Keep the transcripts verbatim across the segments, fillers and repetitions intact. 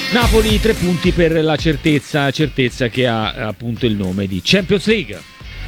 Napoli tre punti per la certezza, certezza che ha appunto il nome di Champions League.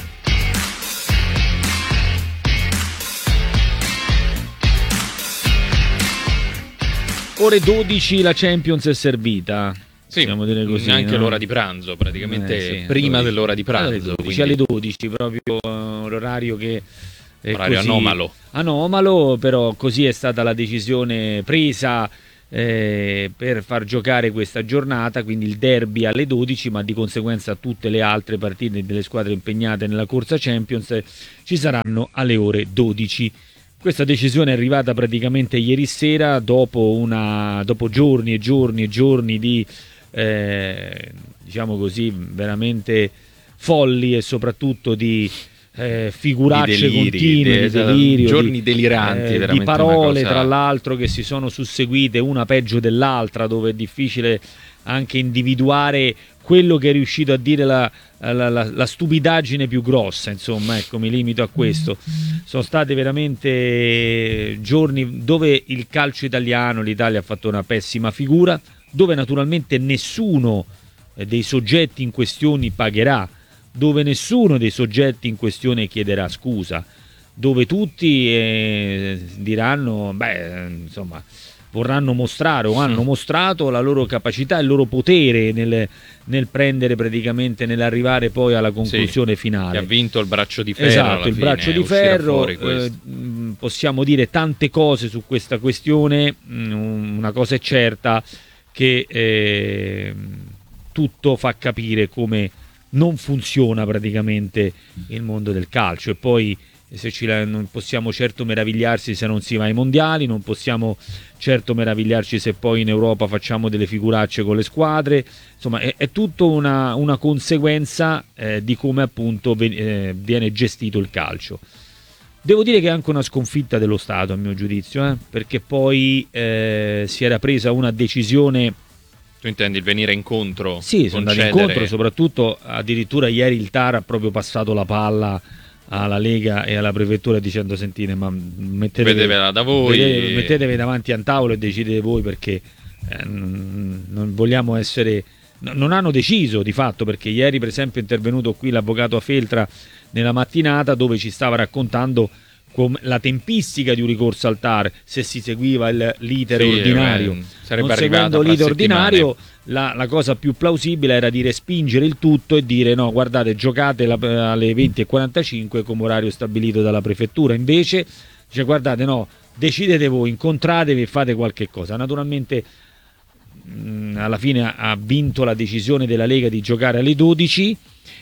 Ore dodici la Champions è servita. Sì, possiamo dire così, anche no? l'ora di pranzo, praticamente Eh, sì, prima dodici. dell'ora di pranzo. Alle dodici, quindi... alle dodici proprio uh, l'orario che è orario così anomalo. Anomalo, però così è stata la decisione presa eh, per far giocare questa giornata, quindi il derby alle dodici, ma di conseguenza tutte le altre partite delle squadre impegnate nella corsa Champions ci saranno alle ore dodici. Questa decisione è arrivata praticamente ieri sera dopo, una, dopo giorni e giorni e giorni di eh, diciamo così veramente folli e soprattutto di eh, figuracce Di deliri, continue, de- di delirio, giorni di, deliranti, eh, veramente di parole una cosa... tra l'altro che si sono susseguite una peggio dell'altra, dove è difficile anche individuare quello che è riuscito a dire la, la, la, la stupidaggine più grossa, insomma, ecco, mi limito a questo. Sono stati veramente giorni dove il calcio italiano, l'Italia ha fatto una pessima figura, dove naturalmente nessuno dei soggetti in questione pagherà, dove nessuno dei soggetti in questione chiederà scusa, dove tutti eh, diranno, beh, insomma, vorranno mostrare o hanno mostrato la loro capacità e il loro potere nel, nel prendere praticamente, nell'arrivare poi alla conclusione sì, finale. Che ha vinto il braccio di ferro. Esatto, il fine, braccio di ferro. Eh, possiamo dire tante cose su questa questione, una cosa è certa, che eh, tutto fa capire come non funziona praticamente il mondo del calcio. E poi se ci, non possiamo certo meravigliarsi se non si va ai mondiali, non possiamo certo meravigliarci se poi in Europa facciamo delle figuracce con le squadre, insomma è, è tutto una, una conseguenza eh, di come appunto eh, viene gestito il calcio. Devo dire che è anche una sconfitta dello Stato a mio giudizio, eh, perché poi eh, si era presa una decisione. Tu intendi il venire incontro? Sì, sono andati concedere... incontro, soprattutto addirittura ieri il T A R ha proprio passato la palla alla Lega e alla prefettura dicendo: sentite, ma mettetevi, vedevela da voi, vedete, mettetevi davanti a un tavolo e decidete voi, perché eh, non vogliamo essere, non hanno deciso di fatto, perché ieri per esempio è intervenuto qui l'avvocato Feltra nella mattinata, dove ci stava raccontando la tempistica di un ricorso al T A R, se si seguiva il, l'iter sì, ordinario. Beh, sarebbe non seguendo l'iter ordinario, la, la cosa più plausibile era di respingere il tutto e dire: no, guardate, giocate la, alle venti e quarantacinque come orario stabilito dalla prefettura. Invece dice: guardate, no, decidete voi, incontratevi e fate qualche cosa. Naturalmente mh, alla fine ha vinto la decisione della Lega di giocare alle dodici.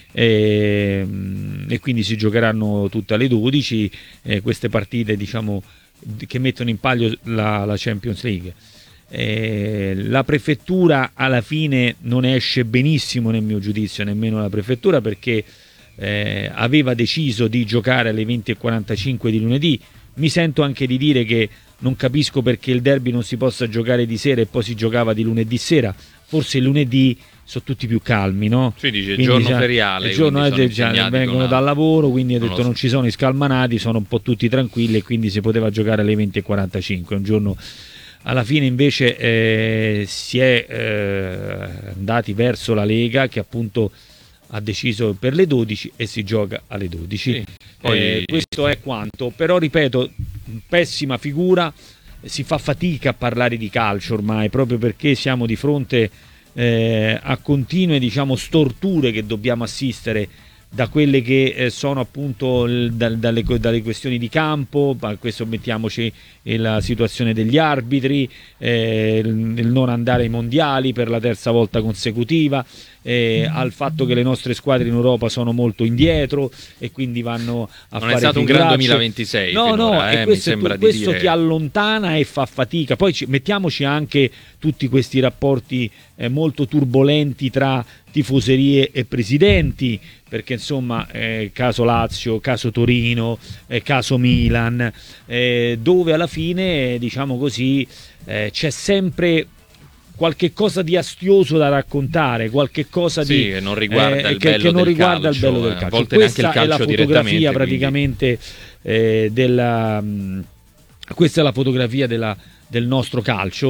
E, e quindi si giocheranno tutte alle dodici eh, queste partite, diciamo, che mettono in palio la, la Champions League. Eh, la prefettura alla fine non esce benissimo nel mio giudizio, nemmeno la prefettura, perché eh, aveva deciso di giocare alle venti e quarantacinque di lunedì. Mi sento anche di dire che non capisco perché il derby non si possa giocare di sera e poi si giocava di lunedì sera. Forse il lunedì sono tutti più calmi, no? Sì, dice quindi giorno feriale, il giorno è già, vengono dal lavoro, quindi ha detto non, non ci sono i scalmanati, sono un po' tutti tranquilli e quindi si poteva giocare alle venti e quarantacinque. Un giorno, alla fine invece eh, si è eh, andati verso la Lega, che appunto ha deciso per le dodici e si gioca alle dodici. Sì, poi... eh, questo è quanto, però ripeto, pessima figura, si fa fatica a parlare di calcio ormai, proprio perché siamo di fronte Eh, a continue, diciamo, storture che dobbiamo assistere, da quelle che eh, sono appunto il, da, dalle, dalle questioni di campo, a questo mettiamoci la situazione degli arbitri, eh, il, il non andare ai mondiali per la terza volta consecutiva, eh, al fatto che le nostre squadre in Europa sono molto indietro e quindi vanno a non fare è stato figuracce. Un gran duemilaventisei no finora, no eh, e questo, mi sembra tu, questo di dire... ti allontana e fa fatica. Poi ci, mettiamoci anche tutti questi rapporti eh, molto turbolenti tra tifoserie e presidenti, perché insomma eh, caso Lazio, caso Torino, eh, caso Milan, eh, dove alla fine, diciamo così, eh, c'è sempre qualche cosa di astioso da raccontare, qualche cosa sì, di che non riguarda eh, il che, bello che non del riguarda calcio, il bello del eh, calcio. a volte Questa neanche il calcio è la fotografia praticamente, praticamente eh, della mh, questa è la fotografia della, del nostro calcio.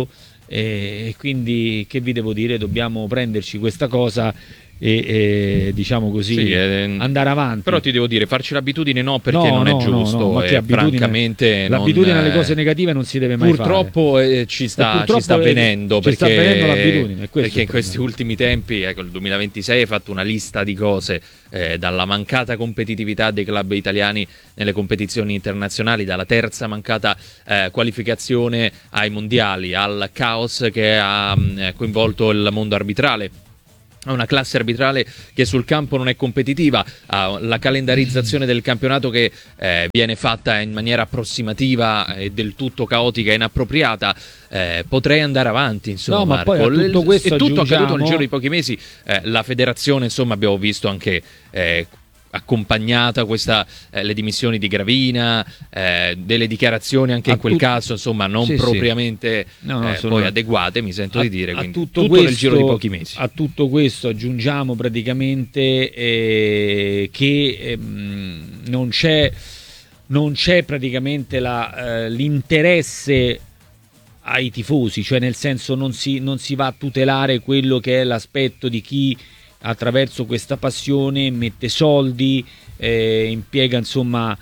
e quindi che vi devo dire, dobbiamo prenderci questa cosa e, e diciamo così sì, eh, andare avanti. Però ti devo dire, farci l'abitudine no, perché no, non no, è giusto, no, no, ma che e francamente l'abitudine non, alle cose negative non si deve mai purtroppo fare. Eh, ci sta, purtroppo ci sta avvenendo ci perché, sta avvenendo l'abitudine, perché in questi ultimi tempi, ecco, il duemilaventisei hai fatto una lista di cose, eh, dalla mancata competitività dei club italiani nelle competizioni internazionali, dalla terza mancata eh, qualificazione ai mondiali, al caos che ha mh, coinvolto il mondo arbitrale, a una classe arbitrale che sul campo non è competitiva, alla calendarizzazione del campionato che eh, viene fatta in maniera approssimativa e del tutto caotica e inappropriata. Eh, potrei andare avanti, insomma, no, ma Marco. poi a tutto questo è tutto aggiungiamo... accaduto nel giro di pochi mesi. Eh, la federazione, insomma, abbiamo visto anche eh, accompagnata questa eh, le dimissioni di Gravina, eh, delle dichiarazioni anche a in quel tut... caso, insomma, non sì, propriamente sì. No, no, eh, sono... poi adeguate, mi sento a, di dire, quindi tutto, tutto questo, nel giro di pochi mesi. A tutto questo aggiungiamo praticamente eh, che ehm, non c'è non c'è praticamente la, eh, l'interesse ai tifosi, cioè nel senso non si, non si va a tutelare quello che è l'aspetto di chi attraverso questa passione mette soldi, eh, impiega insomma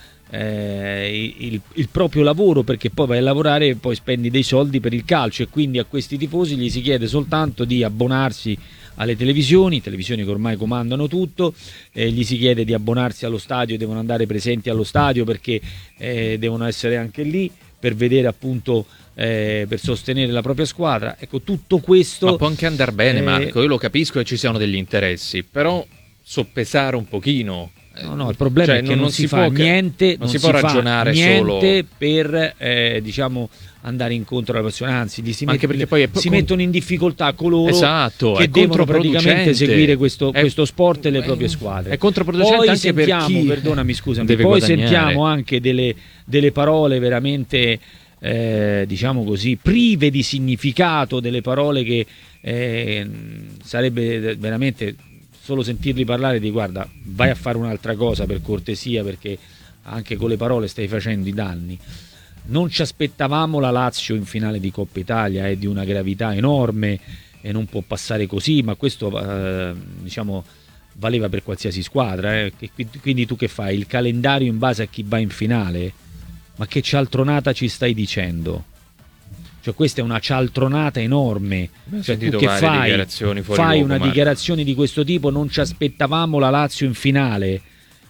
eh, il, il proprio lavoro, perché poi vai a lavorare e poi spendi dei soldi per il calcio, e quindi a questi tifosi gli si chiede soltanto di abbonarsi alle televisioni, televisioni che ormai comandano tutto, eh, gli si chiede di abbonarsi allo stadio, devono andare presenti allo stadio perché eh, devono essere anche lì per vedere appunto Eh, per sostenere la propria squadra. Ecco, tutto questo ma può anche andare bene, eh, Marco, io lo capisco che ci siano degli interessi, però soppesare un pochino. No, no, il problema cioè, è che non, non, non si, si fa può che, niente, non, non si, si può fa ragionare niente solo per eh, diciamo andare incontro alla passione, anzi li si, anche met- perché poi è si con... mettono in difficoltà coloro esatto, che è devono praticamente seguire questo, è, questo sport e le proprie squadre. È controproducente poi anche sentiamo, per chi perdonami, scusami, deve poi guadagnare. Sentiamo anche delle, delle parole veramente Eh, diciamo così prive di significato, delle parole che eh, sarebbe veramente solo sentirli parlare di guarda, vai a fare un'altra cosa per cortesia, perché anche con le parole stai facendo i danni. Non ci aspettavamo la Lazio in finale di Coppa Italia, è di una gravità enorme e non può passare così, ma questo eh, diciamo valeva per qualsiasi squadra, eh. Quindi tu che fai? Il calendario in base a chi va in finale? Ma che cialtronata ci stai dicendo? Cioè questa è una cialtronata enorme. Cioè, tu che fai, fai una dichiarazione di questo tipo, non ci aspettavamo la Lazio in finale.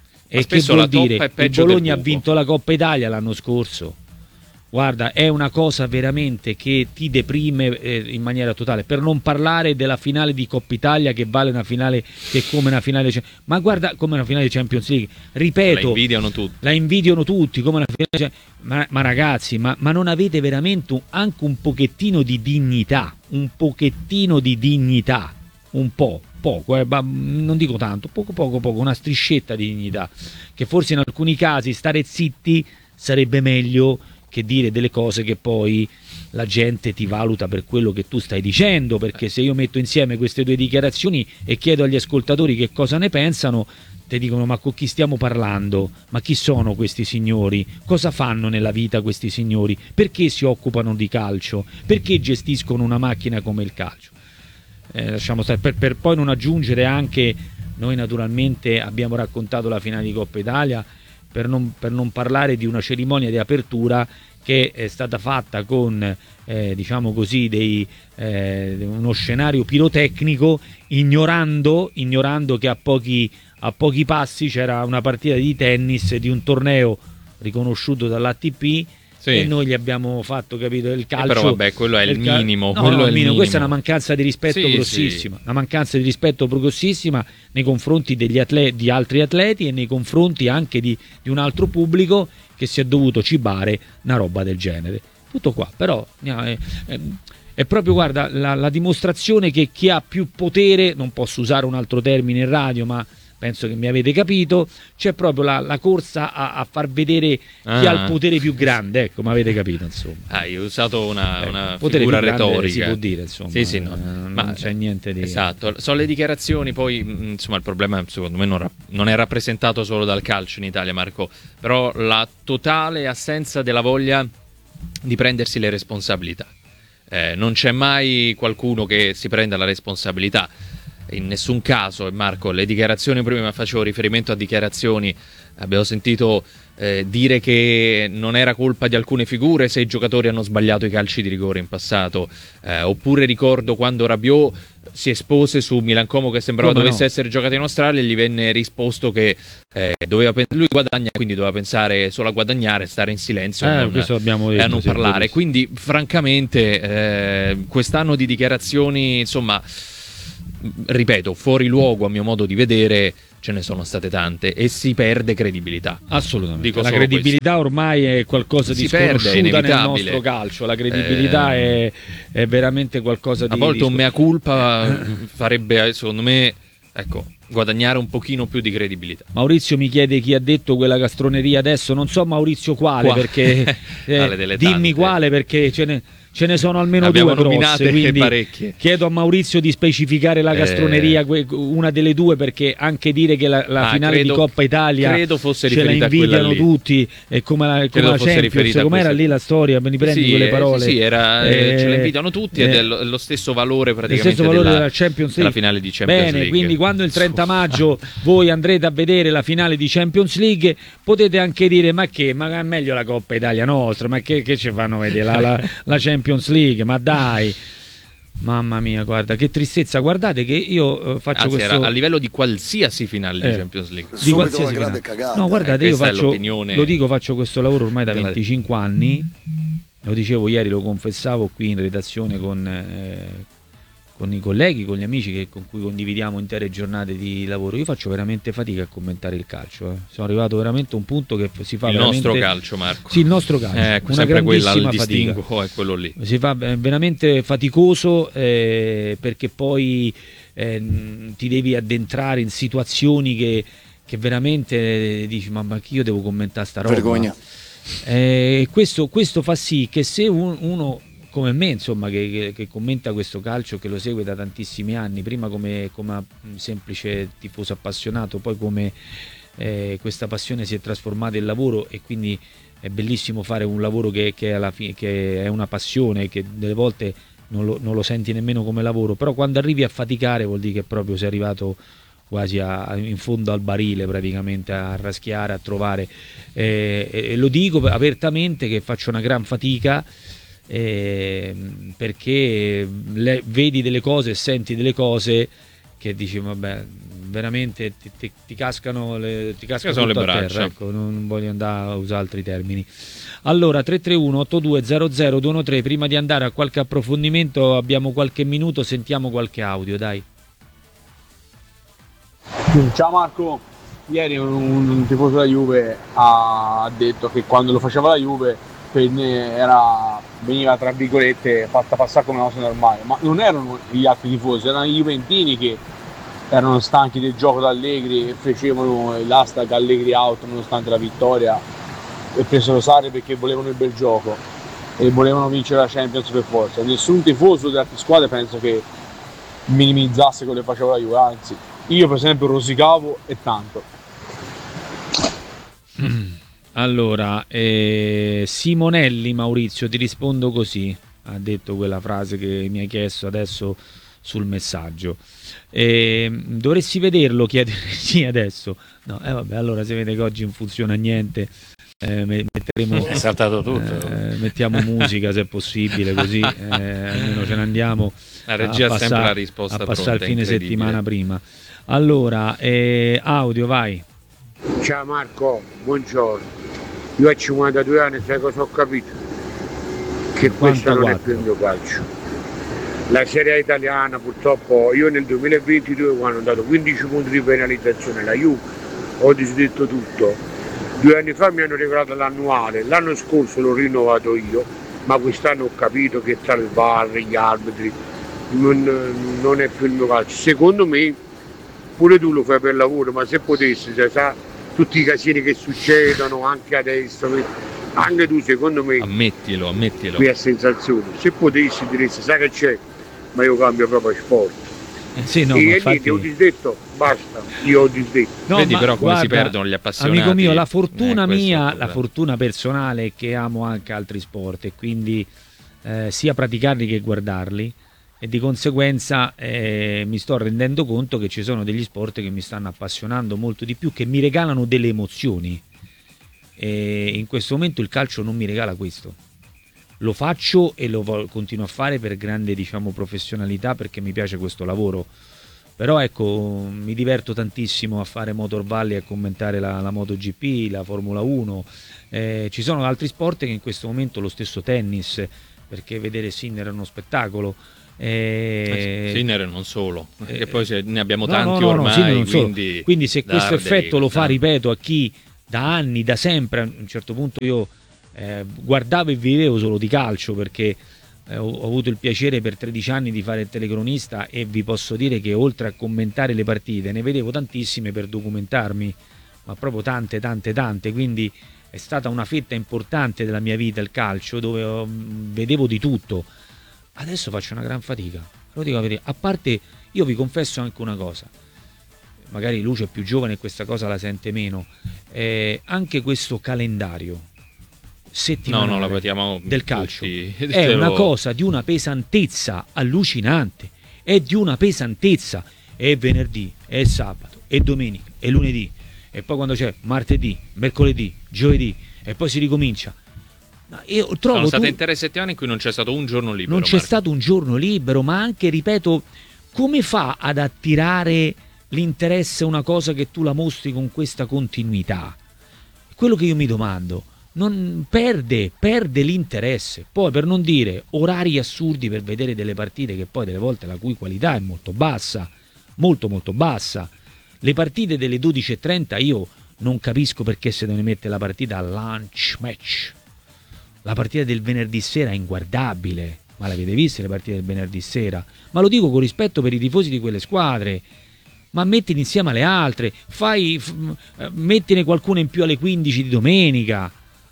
E che vuol dire? Il Bologna ha vinto la Coppa Italia l'anno scorso. Guarda, è una cosa veramente che ti deprime eh, in maniera totale, per non parlare della finale di Coppa Italia, che vale una finale, che è come una finale, ma guarda, come una finale di Champions League, ripeto, la invidiano tutti, la invidiano tutti come una finale, ma, ma ragazzi, ma, ma non avete veramente un, anche un pochettino di dignità, un pochettino di dignità, un po', poco, eh, ma non dico tanto, poco poco poco, una striscetta di dignità, che forse in alcuni casi stare zitti sarebbe meglio che dire delle cose che poi la gente ti valuta per quello che tu stai dicendo, perché se io metto insieme queste due dichiarazioni e chiedo agli ascoltatori che cosa ne pensano, ti dicono ma con chi stiamo parlando? Ma chi sono questi signori? Cosa fanno nella vita questi signori? Perché si occupano di calcio? Perché gestiscono una macchina come il calcio? Eh, lasciamo stare, per, per poi non aggiungere anche, noi naturalmente abbiamo raccontato la finale di Coppa Italia, Per non, per non parlare di una cerimonia di apertura che è stata fatta con eh, diciamo così dei, eh, uno scenario pirotecnico, ignorando, ignorando che a pochi, a pochi passi c'era una partita di tennis di un torneo riconosciuto dall'A T P. Sì. E noi gli abbiamo fatto, capito, il calcio. Eh però vabbè, quello è il, il minimo, no, quello no, è il minimo. Questa è una mancanza di rispetto sì, grossissima, sì. Una mancanza di rispetto grossissima nei confronti degli atleti, di altri atleti, e nei confronti anche di, di un altro pubblico che si è dovuto cibare una roba del genere. Tutto qua, però è, è, è proprio, guarda, la, la dimostrazione che chi ha più potere, non posso usare un altro termine in radio, ma penso che mi avete capito, c'è proprio la, la corsa a, a far vedere chi ah. ha il potere più grande, ecco, mi avete capito, insomma. Ah, hai usato una, eh, una potere figura più grande, retorica. Si può dire, insomma, sì, sì, no. eh, non Ma, c'è niente di... Esatto, sono le dichiarazioni, poi insomma il problema secondo me non, ra- non è rappresentato solo dal calcio in Italia, Marco, però la totale assenza della voglia di prendersi le responsabilità. eh, non c'è mai qualcuno che si prenda la responsabilità. In nessun caso, e Marco, le dichiarazioni, prima facevo riferimento a dichiarazioni, abbiamo sentito eh, dire che non era colpa di alcune figure se i giocatori hanno sbagliato i calci di rigore in passato, eh, oppure ricordo quando Rabiot si espose su Milan Como che sembrava Come dovesse no? essere giocata in Australia e gli venne risposto che eh, doveva pens- lui guadagna, quindi doveva pensare solo a guadagnare, stare in silenzio Eh, e non, questo abbiamo detto, e a non sì, parlare. verissimo. Quindi francamente eh, quest'anno di dichiarazioni, insomma, ripeto, fuori luogo a mio modo di vedere ce ne sono state tante e si perde credibilità. Assolutamente. Dico La solo credibilità questo. ormai è qualcosa di Si perde, è sconosciuta nel inevitabile. nostro calcio. La credibilità Eh, è, è veramente qualcosa di... A volte un di- mea culpa farebbe, secondo me, ecco, guadagnare un pochino più di credibilità. Maurizio mi chiede chi ha detto quella castroneria adesso, non so Maurizio quale, Qua- perché eh, Quale delle dimmi tante? quale, perché ce ne, ce ne sono almeno Abbiamo due nominate grosse, quindi parecchie. chiedo a Maurizio di specificare la Eh. castroneria, que- una delle due, perché anche dire che la, la Ah, finale credo- di Coppa Italia credo fosse ce la riferita a quella invidiano lì. tutti, e come la, come Credo la fosse Champions, riferita a com'era questa- lì la storia, me ne prendi Sì, quelle eh, parole. sì, sì, era, eh, Eh, ce la invidiano tutti ed eh, è lo, lo stesso valore lo praticamente stesso valore della, della Champions della League. finale di Champions Bene, League. quindi quando il trenta maggio voi andrete a vedere la finale di Champions League potete anche dire ma che, ma è meglio la Coppa Italia nostra, ma che, che ci fanno vedere la, la, la Champions League, ma dai. Mamma mia, guarda che tristezza, guardate che io eh, faccio Anzi, questo era a livello di qualsiasi finale Eh. di Champions League. di Subito qualsiasi una grande finale. cagata. No, guardate, Eh, io questa è faccio, l'opinione lo dico, faccio questo lavoro ormai da della- venticinque anni, lo dicevo ieri, lo confessavo qui in redazione con, eh, con i colleghi, con gli amici che, con cui condividiamo intere giornate di lavoro. Io faccio veramente fatica a commentare il calcio, eh. Sono arrivato veramente a un punto che si fa Il veramente... nostro calcio, Marco. Sì, il nostro calcio, Eh, una sempre quella il grandissima fatica. distinguo è quello lì. Si fa eh, veramente faticoso, eh, perché poi eh, ti devi addentrare in situazioni che, che veramente eh, dici ma, ma che io devo commentare sta roba. Vergogna. Eh, questo, questo fa sì che se un- uno come me, insomma, che, che- che commenta questo calcio, che lo segue da tantissimi anni, prima come, come semplice tifoso appassionato, poi come eh, questa passione si è trasformata in lavoro, e quindi è bellissimo fare un lavoro che, che, alla fi- che è una passione, che delle volte non lo, non lo senti nemmeno come lavoro, però quando arrivi a faticare vuol dire che proprio sei arrivato quasi a- a- in fondo al barile, praticamente a raschiare, a trovare, eh, e, e lo dico apertamente che faccio una gran fatica, eh, perché le- vedi delle cose e senti delle cose che dici vabbè, veramente ti, ti- ti cascano le, ti cascano Cascano le tutto a braccia. terra, ecco, non, non voglio andare a usare altri termini. Allora tre tre uno otto due zero zero due uno tre, prima di andare a qualche approfondimento abbiamo qualche minuto, sentiamo qualche audio, dai. Ciao Marco, ieri un, un tifoso della Juve ha detto che quando lo faceva la Juve per me era, veniva tra virgolette fatta passare come una cosa normale, ma non erano gli altri tifosi, erano i juventini che erano stanchi del gioco d'Allegri e facevano l'hashtag Allegri out nonostante la vittoria e presero Sarri perché volevano il bel gioco e volevano vincere la Champions per forza. Nessun tifoso delle altre squadre penso che minimizzasse quello che faceva la Juve, anzi io per esempio rosicavo e tanto. Allora, eh, Simonelli Maurizio, ti rispondo così, ha detto quella frase che mi hai chiesto adesso sul messaggio. Eh, dovresti vederlo, chiede sì adesso. No, eh, vabbè, allora se vede che oggi non funziona niente, eh, me- metteremo, È saltato tutto. eh, mettiamo musica se è possibile, così eh, almeno ce ne andiamo La regia a ha sempre passare, la risposta a passare il pronta, fine incredibile. settimana prima. Allora, eh, audio, vai. Ciao Marco, buongiorno. Io a cinquantadue anni sai cosa ho capito? Che questo non è più il mio calcio. La Serie A italiana purtroppo, io nel duemilaventidue quando ho dato quindici punti di penalizzazione alla Juve ho disdetto tutto. Due anni fa mi hanno regalato l'annuale, l'anno scorso l'ho rinnovato io, ma quest'anno ho capito che tra il V A R, gli arbitri, non, non è più il mio calcio. Secondo me, pure tu lo fai per lavoro, ma se potessi, sai, sa, tutti i casini che succedono anche adesso, anche tu secondo me Ammettilo, ammettilo. qui a sensazione, se potessi diresti sai che c'è, ma io cambio proprio sport. Eh, sì, no, e ma niente, infatti... ho disdetto, basta, io ho disdetto. No, Vedi ma però come si guarda, perdono gli appassionati. Amico mio, la fortuna Eh, questo è il mia, la problema. fortuna personale è che amo anche altri sport, e quindi eh, sia praticarli che guardarli, e di conseguenza eh, mi sto rendendo conto che ci sono degli sport che mi stanno appassionando molto di più, che mi regalano delle emozioni, e in questo momento il calcio non mi regala questo. Lo faccio e lo continuo a fare per grande, diciamo, professionalità, perché mi piace questo lavoro, però ecco, mi diverto tantissimo a fare Motor Valley, a commentare la, la MotoGP, la Formula uno. Eh, ci sono altri sport che in questo momento, lo stesso tennis, perché vedere Sinner è uno spettacolo. Eh, Sinner non solo, perché eh, poi ne abbiamo no, tanti no, no, ormai, no, quindi, quindi se questo Darderi, effetto lo fa, tanti. ripeto, a chi da anni, da sempre, a un certo punto io eh, guardavo e vivevo solo di calcio, perché eh, ho, ho avuto il piacere per tredici anni di fare il telecronista, e vi posso dire che oltre a commentare le partite ne vedevo tantissime per documentarmi, ma proprio tante tante tante, quindi è stata una fetta importante della mia vita il calcio, dove ho, vedevo di tutto. Adesso faccio una gran fatica, lo dico la verità. A parte, io vi confesso anche una cosa, magari Lucio è più giovane e questa cosa la sente meno, eh, anche questo calendario settimanale no, no, la patiamo del calcio tutti. è una cosa di una pesantezza allucinante, è di una pesantezza, è venerdì, è sabato, è domenica, è lunedì, e poi quando c'è martedì, mercoledì, giovedì, e poi si ricomincia. Io trovo Sono state tu... intere settimane in cui non c'è stato un giorno libero. Non c'è Marco. stato un giorno libero, ma anche, ripeto, come fa ad attirare l'interesse una cosa che tu la mostri con questa continuità? Quello che io mi domando, non perde, perde l'interesse. Poi, per non dire orari assurdi per vedere delle partite che poi delle volte la cui qualità è molto bassa, molto molto bassa. Le partite delle dodici e trenta io non capisco perché se deve mettere la partita al lunch match. La partita del venerdì sera è inguardabile, ma l'avete viste le partite del venerdì sera? Ma lo dico con rispetto per i tifosi di quelle squadre, ma mettili insieme alle altre, fai, f- mettine qualcuno in più alle quindici di domenica.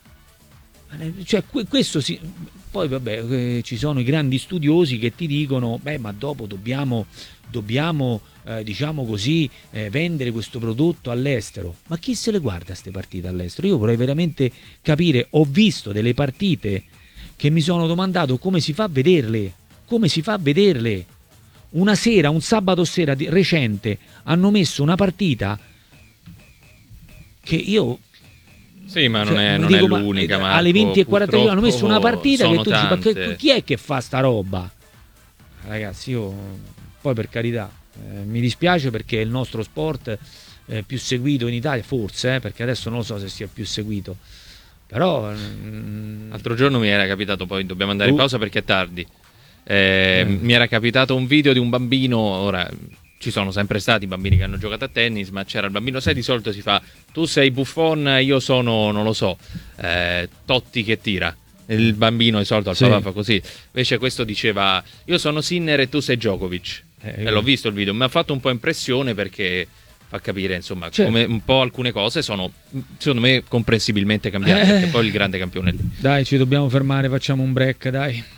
Cioè, questo si... Poi vabbè, eh, ci sono i grandi studiosi che ti dicono, beh, ma dopo dobbiamo, dobbiamo eh, diciamo così, eh, vendere questo prodotto all'estero. Ma chi se le guarda queste partite all'estero? Io vorrei veramente capire. Ho visto delle partite che mi sono domandato come si fa a vederle, come si fa a vederle. Una sera, un sabato sera di, recente, hanno messo una partita che io... Sì, ma non cioè, è, non dico, è l'unica, ma Marco, alle venti e quarantadue hanno messo una partita che tu dici, ma che, chi è che fa sta roba? Ragazzi, io poi, per carità, eh, mi dispiace perché è il nostro sport eh, più seguito in Italia, forse, eh, perché adesso non lo so se sia più seguito, però mm, l'altro giorno mi era capitato, poi dobbiamo andare uh. in pausa perché è tardi, eh, mm. mi era capitato un video di un bambino. Ora ci sono sempre stati bambini che hanno giocato a tennis, ma c'era il bambino, sai, di solito si fa, tu sei Buffon, io sono, non lo so, eh, Totti che tira, il bambino di solito al sì. papà fa così, invece questo diceva, io sono Sinner e tu sei Djokovic. Eh, eh, l'ho visto il video, mi ha fatto un po' impressione perché fa capire, insomma, certo, come un po' alcune cose sono, secondo me, comprensibilmente cambiate, eh. perché poi il grande campione è lì. Dai, ci dobbiamo fermare, facciamo un break, dai.